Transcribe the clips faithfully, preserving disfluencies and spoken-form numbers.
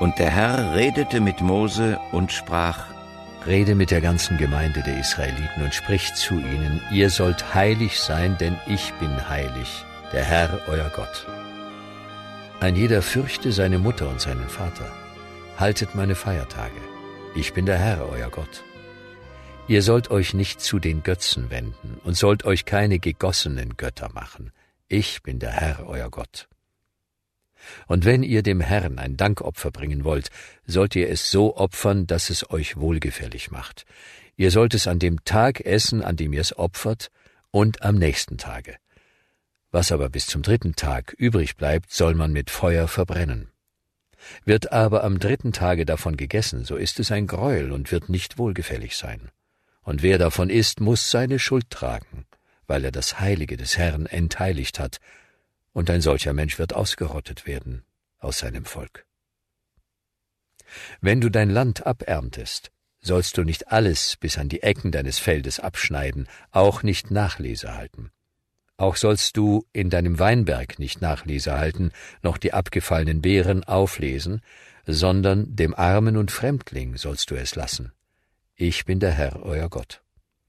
Und der Herr redete mit Mose und sprach: Rede mit der ganzen Gemeinde der Israeliten und sprich zu ihnen: Ihr sollt heilig sein, denn ich bin heilig, der Herr, euer Gott. Ein jeder fürchte seine Mutter und seinen Vater. Haltet meine Feiertage. Ich bin der Herr, euer Gott. Ihr sollt euch nicht zu den Götzen wenden und sollt euch keine gegossenen Götter machen. Ich bin der Herr, euer Gott. Und wenn ihr dem Herrn ein Dankopfer bringen wollt, sollt ihr es so opfern, dass es euch wohlgefällig macht. Ihr sollt es an dem Tag essen, an dem ihr es opfert, und am nächsten Tage. Was aber bis zum dritten Tag übrig bleibt, soll man mit Feuer verbrennen. Wird aber am dritten Tage davon gegessen, so ist es ein Gräuel und wird nicht wohlgefällig sein. Und wer davon isst, muss seine Schuld tragen, weil er das Heilige des Herrn entheiligt hat, und ein solcher Mensch wird ausgerottet werden aus seinem Volk. Wenn du dein Land aberntest, sollst du nicht alles bis an die Ecken deines Feldes abschneiden, auch nicht Nachlese halten. Auch sollst du in deinem Weinberg nicht Nachlese halten, noch die abgefallenen Beeren auflesen, sondern dem Armen und Fremdling sollst du es lassen. Ich bin der Herr, euer Gott.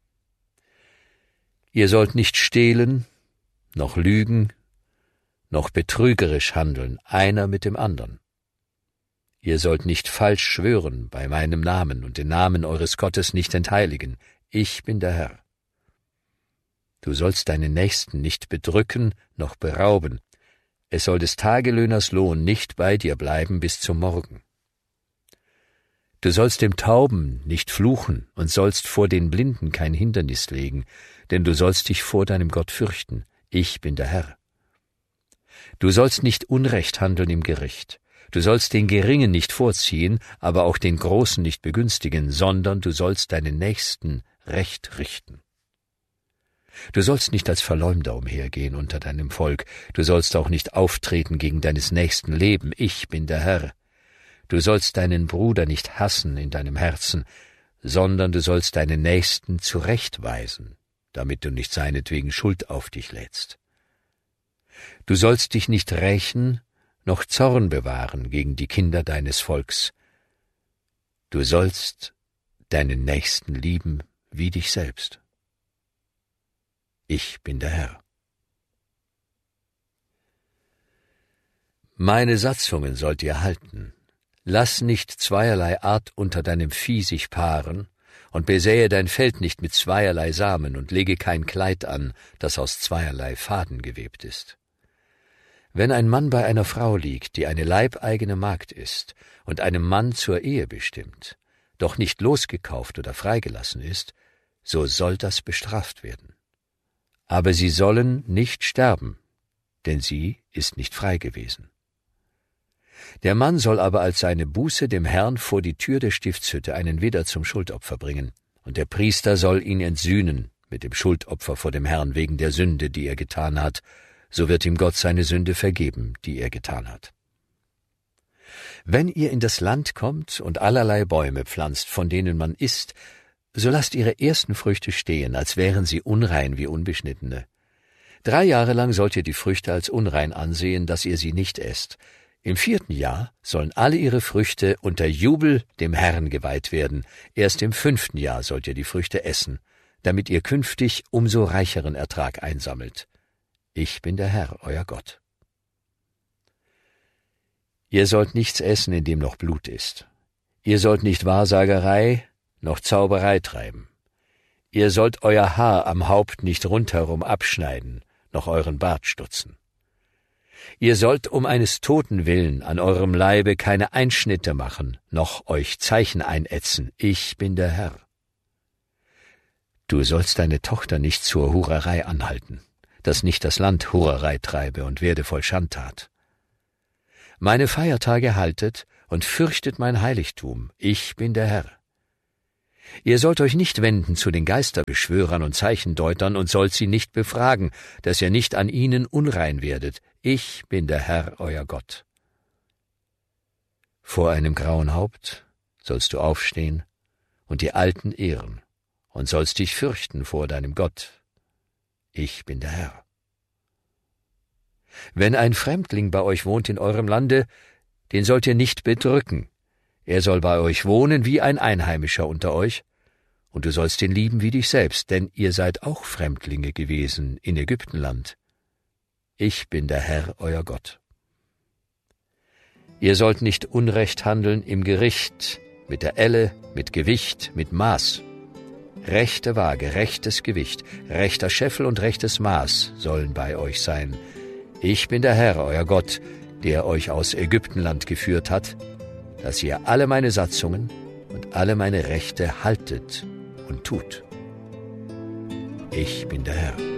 Ihr sollt nicht stehlen, noch lügen, noch betrügerisch handeln, einer mit dem andern. Ihr sollt nicht falsch schwören bei meinem Namen und den Namen eures Gottes nicht entheiligen. Ich bin der Herr. Du sollst deinen Nächsten nicht bedrücken noch berauben. Es soll des Tagelöhners Lohn nicht bei dir bleiben bis zum Morgen. Du sollst dem Tauben nicht fluchen und sollst vor den Blinden kein Hindernis legen, denn du sollst dich vor deinem Gott fürchten. Ich bin der Herr. Du sollst nicht Unrecht handeln im Gericht. Du sollst den Geringen nicht vorziehen, aber auch den Großen nicht begünstigen, sondern du sollst deinen Nächsten recht richten. Du sollst nicht als Verleumder umhergehen unter deinem Volk. Du sollst auch nicht auftreten gegen deines Nächsten Leben. Ich bin der Herr. Du sollst deinen Bruder nicht hassen in deinem Herzen, sondern du sollst deinen Nächsten zurechtweisen, damit du nicht seinetwegen Schuld auf dich lädst. Du sollst dich nicht rächen, noch Zorn bewahren gegen die Kinder deines Volks. Du sollst deinen Nächsten lieben wie dich selbst. Ich bin der Herr. Meine Satzungen sollt ihr halten. Lass nicht zweierlei Art unter deinem Vieh sich paaren, und besähe dein Feld nicht mit zweierlei Samen, und lege kein Kleid an, das aus zweierlei Faden gewebt ist. Wenn ein Mann bei einer Frau liegt, die eine leibeigene Magd ist und einem Mann zur Ehe bestimmt, doch nicht losgekauft oder freigelassen ist, so soll das bestraft werden. Aber sie sollen nicht sterben, denn sie ist nicht frei gewesen. Der Mann soll aber als seine Buße dem Herrn vor die Tür der Stiftshütte einen Widder zum Schuldopfer bringen, und der Priester soll ihn entsühnen mit dem Schuldopfer vor dem Herrn wegen der Sünde, die er getan hat, so wird ihm Gott seine Sünde vergeben, die er getan hat. Wenn ihr in das Land kommt und allerlei Bäume pflanzt, von denen man isst, so lasst ihre ersten Früchte stehen, als wären sie unrein wie unbeschnittene. Drei Jahre lang sollt ihr die Früchte als unrein ansehen, dass ihr sie nicht esst. Im vierten Jahr sollen alle ihre Früchte unter Jubel dem Herrn geweiht werden. Erst im fünften Jahr sollt ihr die Früchte essen, damit ihr künftig umso reicheren Ertrag einsammelt. Ich bin der Herr, euer Gott. Ihr sollt nichts essen, in dem noch Blut ist. Ihr sollt nicht Wahrsagerei noch Zauberei treiben. Ihr sollt euer Haar am Haupt nicht rundherum abschneiden, noch euren Bart stutzen. Ihr sollt um eines Toten willen an eurem Leibe keine Einschnitte machen, noch euch Zeichen einätzen. Ich bin der Herr. Du sollst deine Tochter nicht zur Hurerei anhalten, dass nicht das Land Hurerei treibe und werde voll Schandtat. Meine Feiertage haltet und fürchtet mein Heiligtum. Ich bin der Herr. Ihr sollt euch nicht wenden zu den Geisterbeschwörern und Zeichendeutern und sollt sie nicht befragen, dass ihr nicht an ihnen unrein werdet. Ich bin der Herr, euer Gott. Vor einem grauen Haupt sollst du aufstehen und die Alten ehren und sollst dich fürchten vor deinem Gott. Ich bin der Herr. Wenn ein Fremdling bei euch wohnt in eurem Lande, den sollt ihr nicht bedrücken. Er soll bei euch wohnen wie ein Einheimischer unter euch, und du sollst ihn lieben wie dich selbst, denn ihr seid auch Fremdlinge gewesen in Ägyptenland. Ich bin der Herr, euer Gott. Ihr sollt nicht Unrecht handeln im Gericht, mit der Elle, mit Gewicht, mit Maß. Rechte Waage, rechtes Gewicht, rechter Scheffel und rechtes Maß sollen bei euch sein. Ich bin der Herr, euer Gott, der euch aus Ägyptenland geführt hat, dass ihr alle meine Satzungen und alle meine Rechte haltet und tut. Ich bin der Herr.